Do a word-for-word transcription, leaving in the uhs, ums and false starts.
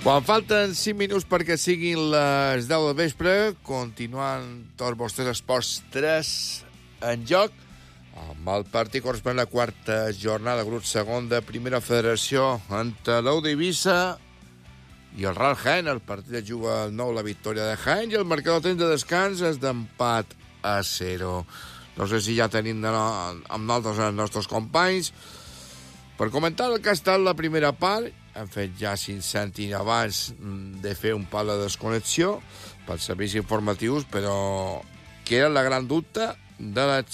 Quan falten cinc minuts perquè siguin les deu del vespre, continuant tots els vostres esports tres en joc, amb el partit corresponent a la quarta jornada, grup segon de Primera Federació, entre l'Ou d'Eivissa i el Real Jaén. El partit es juga al nou, la victòria de Jaén, i el marcador temps de descans és d'empat a zero. No sé si ja tenim de no, amb nosaltres els nostres companys per comentar el que ha estat la primera part. Hem fet ja cinc cèntims abans de fer un pal de desconnexió pels serveis informatius, però que era la gran dubte de la